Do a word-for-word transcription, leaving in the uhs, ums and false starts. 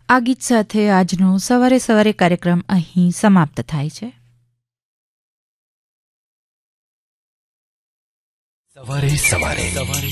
આ ગીત સાથે આજનો સવારે સવારે કાર્યક્રમ અહીં સમાપ્ત થાય છે. સવારે સવારે